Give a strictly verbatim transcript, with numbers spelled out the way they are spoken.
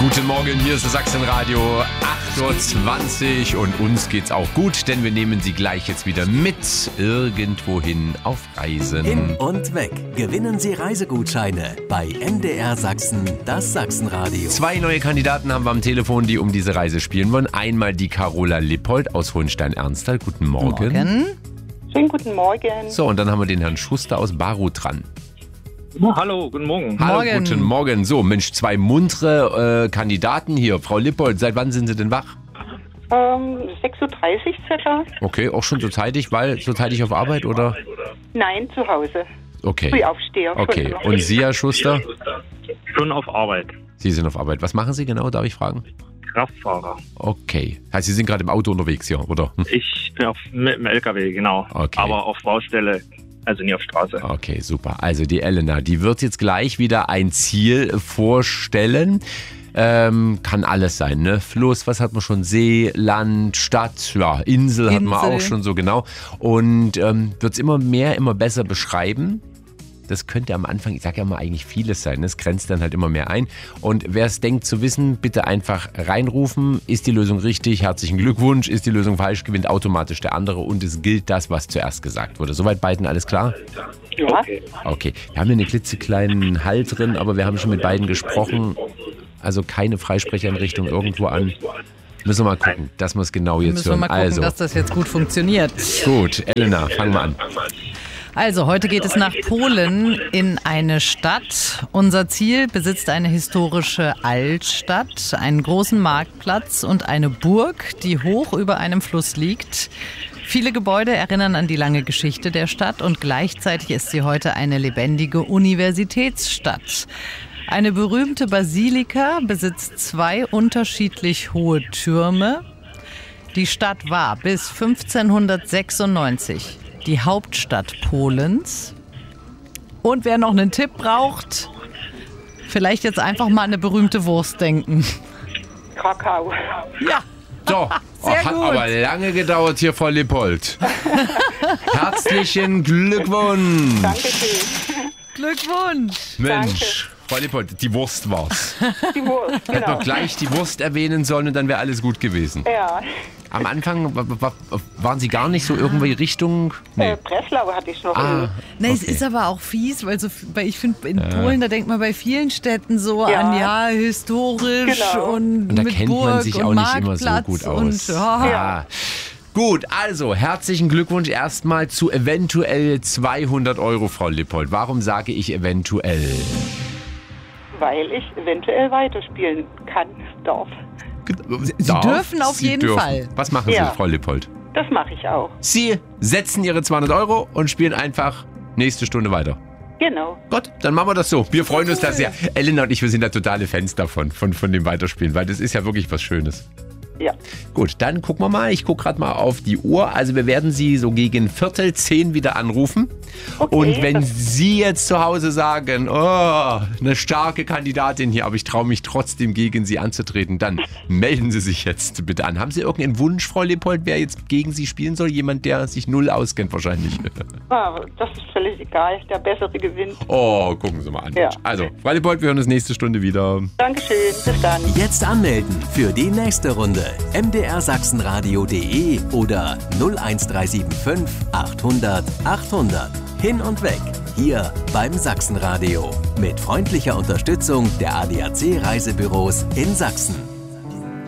Guten Morgen, hier ist das Sachsenradio, acht Uhr zwanzig und uns geht's auch gut, denn wir nehmen Sie gleich jetzt wieder mit irgendwohin auf Reisen. Hin und weg. Gewinnen Sie Reisegutscheine bei M D R Sachsen, das Sachsenradio. Zwei neue Kandidaten haben wir am Telefon, die um diese Reise spielen wollen. Einmal die Carola Lippold aus Hohenstein-Ernsthal. Guten Morgen. Morgen. Schönen guten Morgen. So, und dann haben wir den Herrn Schuster aus Baruth dran. Oh, hallo, guten Morgen. Hallo, Morgen. guten Morgen. So, Mensch, zwei muntere äh, Kandidaten hier. Frau Lippold, seit wann sind Sie denn wach? Ähm, sechs Uhr dreißig circa. Okay, auch schon so zeitig, weil so zeitig auf Arbeit, oder? Nein, zu Hause. Okay. Frühaufsteher. Okay, schon. und Sie, Herr Schuster? Schon auf Arbeit. Sie sind auf Arbeit. Was machen Sie genau, darf ich fragen? Kraftfahrer. Okay. Heißt, Sie sind gerade im Auto unterwegs hier, oder? Hm. Ich bin auf, mit dem L K W, genau. Okay. Aber auf Baustelle, also nie auf Straße. Okay, super. Also die Elena, die wird jetzt gleich wieder ein Ziel vorstellen. Ähm, kann alles sein, ne? Fluss, was hat man schon? See, Land, Stadt, ja, Insel, hat man Insel. auch schon so genau. Und ähm, wird es immer mehr, immer besser beschreiben. Das könnte am Anfang, ich sage ja mal, eigentlich vieles sein. Das grenzt dann halt immer mehr ein. Und wer es denkt zu wissen, bitte einfach reinrufen. Ist die Lösung richtig? Herzlichen Glückwunsch. Ist die Lösung falsch? Gewinnt automatisch der andere. Und es gilt das, was zuerst gesagt wurde. Soweit beiden alles klar? Ja. Okay. Wir haben hier einen klitzekleinen Hall drin, aber wir haben schon mit beiden gesprochen. Also keine Freisprecheinrichtung irgendwo an. Müssen wir mal gucken, dass wir es genau jetzt Müssen wir hören. mal gucken, Also, dass das jetzt gut funktioniert. gut, Elena, fangen wir an. Also, heute geht es nach Polen in eine Stadt. Unser Ziel besitzt eine historische Altstadt, einen großen Marktplatz und eine Burg, die hoch über einem Fluss liegt. Viele Gebäude erinnern an die lange Geschichte der Stadt und gleichzeitig ist sie heute eine lebendige Universitätsstadt. Eine berühmte Basilika besitzt zwei unterschiedlich hohe Türme. Die Stadt war bis fünfzehnhundertsechsundneunzig die Hauptstadt Polens. Und wer noch einen Tipp braucht, vielleicht jetzt einfach mal an eine berühmte Wurst denken. Krakau. Ja, So, Sehr oh, hat gut. aber lange gedauert hier, Frau Lippold. Herzlichen Glückwunsch. Dankeschön. Glückwunsch. Mensch, Frau Lippold, die Wurst war's. Die Wurst, Hätten genau. wir gleich die Wurst erwähnen sollen und dann wäre alles gut gewesen. Ja. Am Anfang wa- wa- waren Sie gar nicht so irgendwie Richtung... Nee. Äh, Breslau hatte ich noch. Ah, Nee, es okay. ist aber auch fies, weil, so, weil ich finde, in Polen, da denkt man bei vielen Städten so Ja. an, ja, historisch Genau. und, Und da mit kennt Burg man sich und auch nicht immer so Marktplatz gut aus. Und, ja. Ja. Gut, also herzlichen Glückwunsch erstmal zu eventuell zweihundert Euro, Frau Lippold. Warum sage ich eventuell? Weil ich eventuell weiterspielen kann, darf. Sie dürfen auf jeden Fall. Was machen Ja. Sie, Frau Lippold? Das mache ich auch. Sie setzen Ihre zweihundert Euro und spielen einfach nächste Stunde weiter. Genau. Gut, dann machen wir das so. Wir freuen uns da sehr. Elena und ich, wir sind da totale Fans davon, von, von dem Weiterspielen, weil das ist ja wirklich was Schönes. Ja. Gut, dann gucken wir mal. Ich gucke gerade mal auf die Uhr. Also wir werden Sie so gegen Viertel zehn wieder anrufen. Okay, Und wenn das- Sie jetzt zu Hause sagen, oh, eine starke Kandidatin hier, aber ich traue mich trotzdem gegen Sie anzutreten, dann melden Sie sich jetzt bitte an. Haben Sie irgendeinen Wunsch, Frau Lippold, wer jetzt gegen Sie spielen soll? Jemand, der sich null auskennt wahrscheinlich. Ah, das ist völlig egal. Der Bessere gewinnt. Oh, gucken Sie mal an. Ja. Also, Frau Lippold, wir hören uns nächste Stunde wieder. Dankeschön. Bis dann. Jetzt anmelden für die nächste Runde. m d r sachsenradio punkt de oder null eins drei sieben fünf achthundert achthundert. Hin und weg. Hier beim Sachsenradio. Mit freundlicher Unterstützung der A D A C Reisebüros in Sachsen.